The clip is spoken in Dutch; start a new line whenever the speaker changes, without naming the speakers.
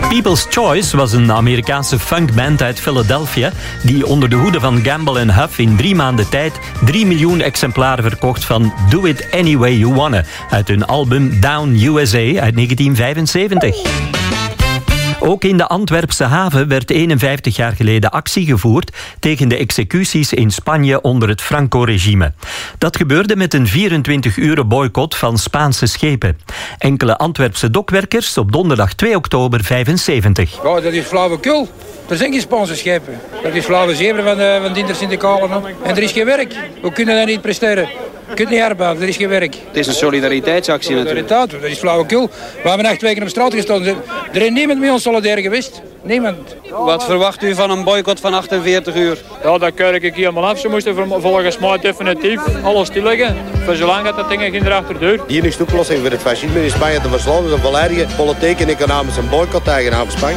People's Choice was een Amerikaanse funkband uit Philadelphia die onder de hoede van Gamble & Huff in 3 maanden tijd 3 miljoen exemplaren verkocht van Do It Any Way You Wanna uit hun album Down USA uit 1975. Ook in de Antwerpse haven werd 51 jaar geleden actie gevoerd tegen de executies in Spanje onder het Franco-regime. Dat gebeurde met een 24-uren boycott van Spaanse schepen. Enkele Antwerpse dokwerkers op donderdag 2 oktober 75.
Ja, dat is flauwekul. Er zijn geen Spaanse schepen. Dat is flauwe zeven van de intersyndicalen. En er is geen werk. We kunnen dat niet presteren. Je kunt niet arbeiden, er is geen werk.
Het is een solidariteitsactie natuurlijk.
Dat is flauwekul. We hebben 8 weken op straat gestaan. Er is niemand met ons solidair geweest. Niemand.
Wat verwacht u van een boycott van 48 uur?
Ja, dat keur ik helemaal af. Ze moesten volgens mij definitief alles stilleggen. Voor zolang dat dingen geen erachter deur.
De enige oplossing voor het fascisme in Spanje te verslaan is een volledige politieke en economische boycott tegen Spanje.